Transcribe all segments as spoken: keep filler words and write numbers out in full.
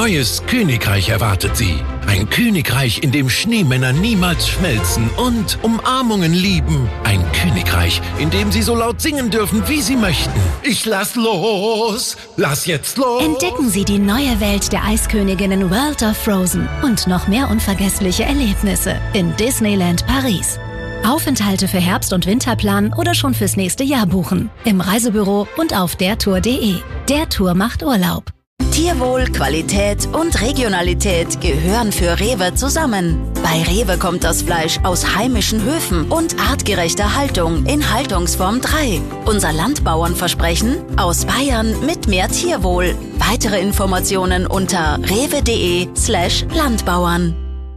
neues Königreich erwartet Sie. Ein Königreich, in dem Schneemänner niemals schmelzen und Umarmungen lieben. Ein Königreich, in dem Sie so laut singen dürfen, wie Sie möchten. Ich lass los, lass jetzt los. Entdecken Sie die neue Welt der Eisköniginnen World of Frozen und noch mehr unvergessliche Erlebnisse in Disneyland Paris. Aufenthalte für Herbst- und Winterplan oder schon fürs nächste Jahr buchen. Im Reisebüro und auf dertour punkt de. Der Tour macht Urlaub. Tierwohl, Qualität und Regionalität gehören für Rewe zusammen. Bei Rewe kommt das Fleisch aus heimischen Höfen und artgerechter Haltung in Haltungsform drei. Unser Landbauernversprechen: aus Bayern mit mehr Tierwohl. Weitere Informationen unter rewe.de slash Landbauern.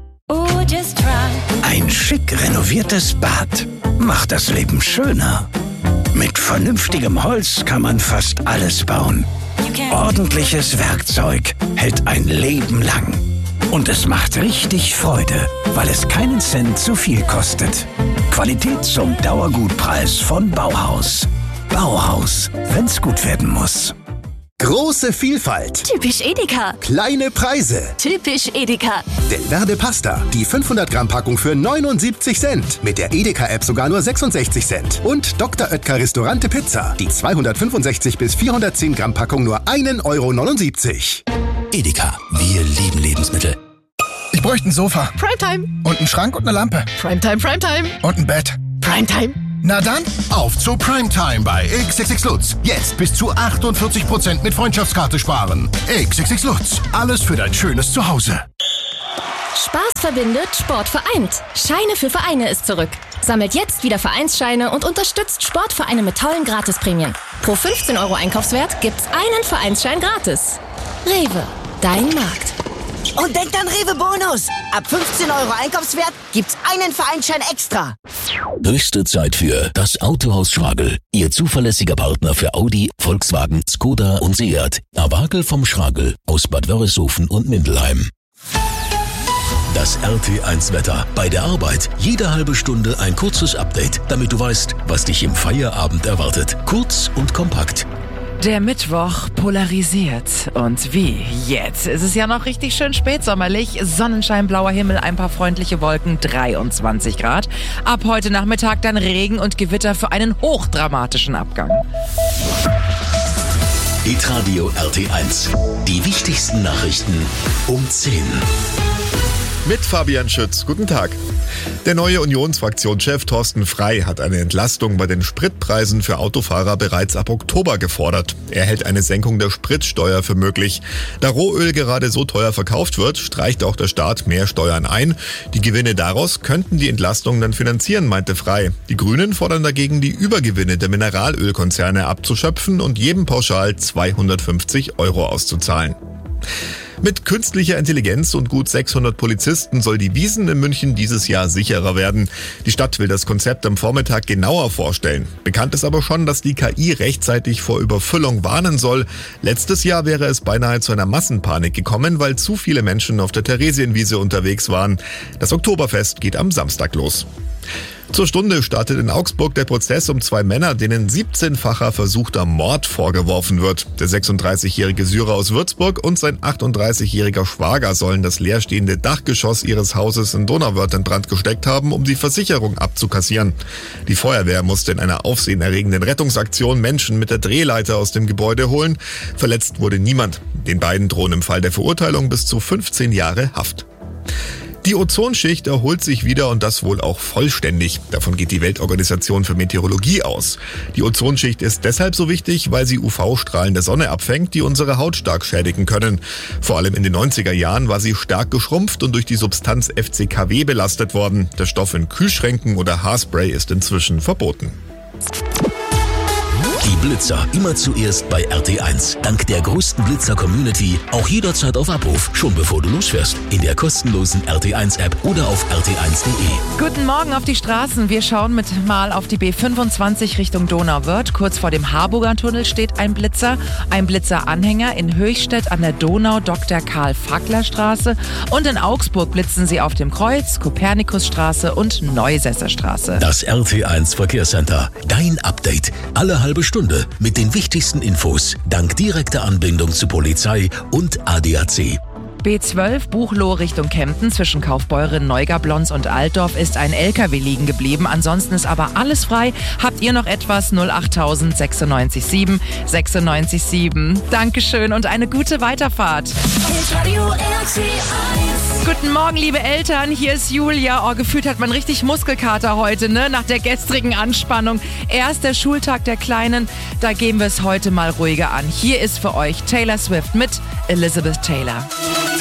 Ein schick renoviertes Bad macht das Leben schöner. Mit vernünftigem Holz kann man fast alles bauen. Ordentliches Werkzeug hält ein Leben lang. Und es macht richtig Freude, weil es keinen Cent zu viel kostet. Qualität zum Dauergutpreis von Bauhaus. Bauhaus, wenn's gut werden muss. Große Vielfalt. Typisch Edeka. Kleine Preise. Typisch Edeka. Delverde Pasta. Die fünfhundert Gramm Packung für neunundsiebzig Cent. Mit der Edeka-App sogar nur sechsundsechzig Cent. Und Doktor Oetker Restaurante Pizza. Die zweihundertfünfundsechzig bis vierhundertzehn Gramm Packung nur ein Euro neunundsiebzig. Edeka, wir lieben Lebensmittel. Ich bräuchte ein Sofa. Primetime. Und einen Schrank und eine Lampe. Primetime, Primetime. Und ein Bett. Primetime. Na dann, auf zu Primetime bei X X X Lutz. Jetzt bis zu achtundvierzig Prozent mit Freundschaftskarte sparen. X X X Lutz. Alles für dein schönes Zuhause. Spaß verbindet, Sport vereint. Scheine für Vereine ist zurück. Sammelt jetzt wieder Vereinsscheine und unterstützt Sportvereine mit tollen Gratisprämien. Pro fünfzehn Euro Einkaufswert gibt's einen Vereinsschein gratis. Rewe, dein Markt. Und denkt an Rewe Bonus. Ab fünfzehn Euro Einkaufswert gibt's einen Vereinsschein extra. Höchste Zeit für das Autohaus Schragel. Ihr zuverlässiger Partner für Audi, Volkswagen, Skoda und Seat. Awagel vom Schragel aus Bad Wörishofen und Mindelheim. Das R T eins Wetter. Bei der Arbeit jede halbe Stunde ein kurzes Update, damit du weißt, was dich im Feierabend erwartet. Kurz und kompakt. Der Mittwoch polarisiert. Und wie jetzt? Es ist ja noch richtig schön spätsommerlich. Sonnenschein, blauer Himmel, ein paar freundliche Wolken, dreiundzwanzig Grad. Ab heute Nachmittag dann Regen und Gewitter für einen hochdramatischen Abgang. Hitradio R T eins. Die wichtigsten Nachrichten um zehn. Mit Fabian Schütz. Guten Tag. Der neue Unionsfraktionschef Thorsten Frey hat eine Entlastung bei den Spritpreisen für Autofahrer bereits ab Oktober gefordert. Er hält eine Senkung der Spritsteuer für möglich. Da Rohöl gerade so teuer verkauft wird, streicht auch der Staat mehr Steuern ein. Die Gewinne daraus könnten die Entlastung dann finanzieren, meinte Frey. Die Grünen fordern dagegen, die Übergewinne der Mineralölkonzerne abzuschöpfen und jedem pauschal zweihundertfünfzig Euro auszuzahlen. Mit künstlicher Intelligenz und gut sechshundert Polizisten soll die Wiesn in München dieses Jahr sicherer werden. Die Stadt will das Konzept am Vormittag genauer vorstellen. Bekannt ist aber schon, dass die K I rechtzeitig vor Überfüllung warnen soll. Letztes Jahr wäre es beinahe zu einer Massenpanik gekommen, weil zu viele Menschen auf der Theresienwiese unterwegs waren. Das Oktoberfest geht am Samstag los. Zur Stunde startet in Augsburg der Prozess um zwei Männer, denen siebzehnfacher versuchter Mord vorgeworfen wird. Der sechsunddreißigjährige Syrer aus Würzburg und sein achtunddreißigjähriger Schwager sollen das leerstehende Dachgeschoss ihres Hauses in Donauwörth in Brand gesteckt haben, um die Versicherung abzukassieren. Die Feuerwehr musste in einer aufsehenerregenden Rettungsaktion Menschen mit der Drehleiter aus dem Gebäude holen. Verletzt wurde niemand. Den beiden drohen im Fall der Verurteilung bis zu fünfzehn Jahre Haft. Die Ozonschicht erholt sich wieder und das wohl auch vollständig. Davon geht die Weltorganisation für Meteorologie aus. Die Ozonschicht ist deshalb so wichtig, weil sie U V-Strahlen der Sonne abfängt, die unsere Haut stark schädigen können. Vor allem in den neunziger Jahren war sie stark geschrumpft und durch die Substanz F C K W belastet worden. Der Stoff in Kühlschränken oder Haarspray ist inzwischen verboten. Die Blitzer immer zuerst bei R T eins. Dank der größten Blitzer-Community auch jederzeit auf Abruf, schon bevor du losfährst. In der kostenlosen R T eins App oder auf R T eins Punkt de. Guten Morgen auf die Straßen. Wir schauen mit mal auf die B fünfundzwanzig Richtung Donauwörth. Kurz vor dem Harburger Tunnel steht ein Blitzer. Ein Blitzeranhänger in Höchstädt an der Donau, Doktor Karl-Fackler-Straße. Und in Augsburg blitzen sie auf dem Kreuz, Kopernikusstraße und Neusesserstraße. Das R T eins Verkehrscenter. Dein Update. Alle halbe Stunde mit den wichtigsten Infos. Dank direkter Anbindung zu Polizei und A D A C. B zwölf Buchloh Richtung Kempten zwischen Kaufbeuren, Neugablonz und Altdorf ist ein L K W liegen geblieben. Ansonsten ist aber alles frei. Habt ihr noch etwas? null achttausend sechsundneunzig sieben sechsundneunzig sieben. Dankeschön und eine gute Weiterfahrt. Guten Morgen, liebe Eltern. Hier ist Julia. Oh, gefühlt hat man richtig Muskelkater heute, ne? Nach der gestrigen Anspannung. Erst der Schultag der Kleinen. Da gehen wir es heute mal ruhiger an. Hier ist für euch Taylor Swift mit Elizabeth Taylor.